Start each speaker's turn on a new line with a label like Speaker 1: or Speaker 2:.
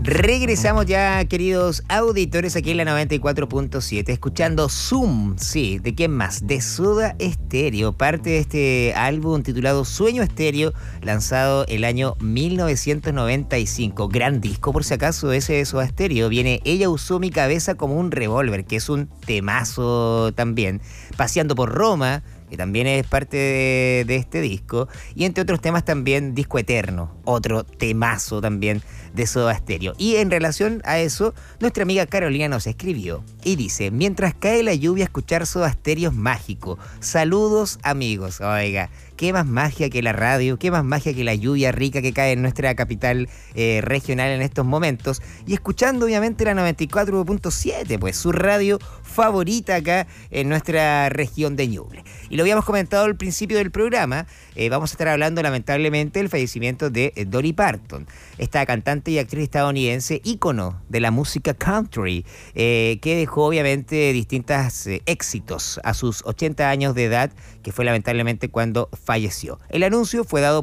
Speaker 1: Regresamos ya, queridos auditores, aquí en la 94.7, escuchando Zoom, sí, ¿de quién más? De Soda Stereo, parte de este álbum titulado Sueño Estéreo, lanzado el año 1995. Gran disco, por si acaso, ese de Soda Stereo. Viene Ella usó mi cabeza como un revólver, que es un temazo también. Paseando por Roma, que también es parte de este disco, y entre otros temas también Disco Eterno, otro temazo también de Soda Stereo. Y en relación a eso, nuestra amiga Carolina nos escribió y dice: mientras cae la lluvia, escuchar Soda Stereo es mágico. Saludos, amigos. Oiga, qué más magia que la radio, qué más magia que la lluvia rica que cae en nuestra capital regional en estos momentos. Y escuchando obviamente la 94.7, pues su radio favorita acá en nuestra región de Ñuble. Y lo habíamos comentado al principio del programa, vamos a estar hablando lamentablemente del fallecimiento de Dolly Parton, esta cantante y actriz estadounidense, ícono de la música country, que dejó obviamente distintos éxitos a sus 80 años de edad, que fue lamentablemente cuando falleció. El anuncio fue dado